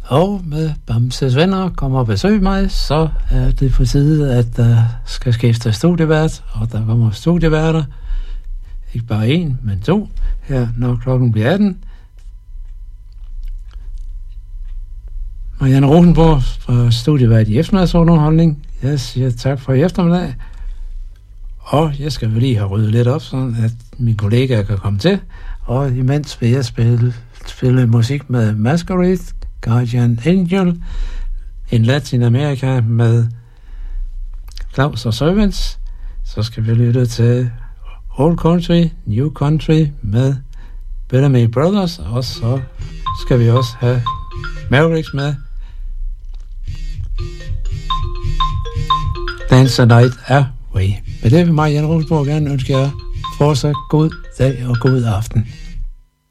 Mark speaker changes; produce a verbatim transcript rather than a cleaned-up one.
Speaker 1: Og med Bamses venner kommer og besøger mig, så er det på tide, at der skal skifte studievært, og der kommer studieværter. Ikke bare en, men to, her når klokken bliver atten. Marianne Rosenborg fra studievært i eftermiddagsunderholdning. Jeg siger tak for i eftermiddag. Og jeg skal vel lige have ryddet lidt op, så at mine kollegaer kan komme til. Og imens vil jeg spille, spille musik med Masquerade, Guardian Angel, in Latin America med Claus og Servants. Så skal vi lytte til Old Country, New Country med Bellamy Brothers, og så skal vi også have Mavericks med Dance the Night Away. Med det vil Marianne Rosenborg gerne ønske jer fortsat god dag og god aften.